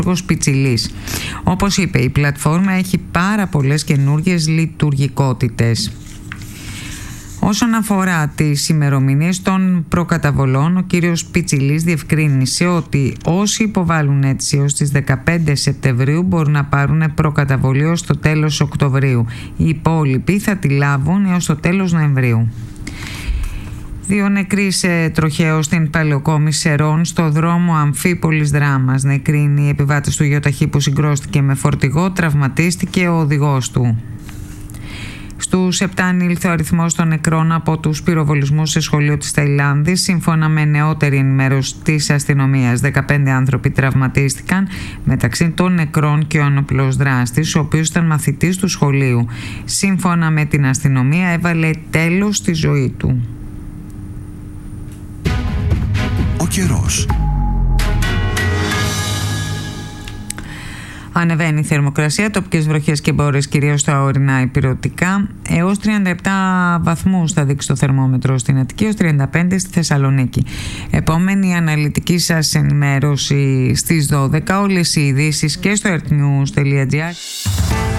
Πιτσιλής. Όπως είπε, η πλατφόρμα έχει πάρα πολλές καινούργιες λειτουργικότητες. Όσον αφορά τις ημερομηνίες των προκαταβολών, ο κύριος Πιτσιλής διευκρίνησε ότι όσοι υποβάλλουν αίτηση έως τις 15 Σεπτεμβρίου μπορούν να πάρουν προκαταβολή ως το τέλος Οκτωβρίου. Οι υπόλοιποι θα τη λάβουν έως το τέλος Νοεμβρίου. 2 νεκροί σε τροχαίο στην Παλαιοκόμη Σερών στο δρόμο Αμφίπολης Δράμας. Νεκροί είναι οι επιβάτες του γεωταχή που συγκρόστηκε με φορτηγό, τραυματίστηκε ο οδηγός του. Στους 7 ανήλθε ο αριθμός των νεκρών από τους πυροβολισμούς σε σχολείο της Ταϊλάνδης. Σύμφωνα με νεότερη ενημέρωση της αστυνομίας, 15 άνθρωποι τραυματίστηκαν, μεταξύ των νεκρών και ο ένοπλος δράστης, ο οποίος ήταν μαθητής του σχολείου. Σύμφωνα με την αστυνομία, έβαλε τέλος στη ζωή του. Ο καιρός. Ανεβαίνει η θερμοκρασία, τοπικές βροχές και μπόρες κυρίως στα ορεινά ηπειρωτικά. Έως 37 βαθμούς θα δείξει το θερμόμετρο στην Αττική, έως 35 στη Θεσσαλονίκη. Επόμενη αναλυτική σας ενημέρωση στις 12. Όλες οι ειδήσεις και στο earthnews.gr.